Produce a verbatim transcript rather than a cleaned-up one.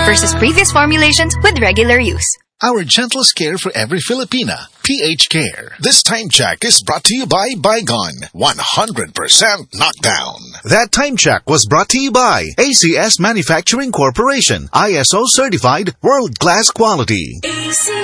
versus previous formulations with regular use. Our gentlest care for every Filipina. P H Care. This time check is brought to you by Bygone. one hundred percent knockdown. That time check was brought to you by A C S Manufacturing Corporation. I S O certified, world-class quality.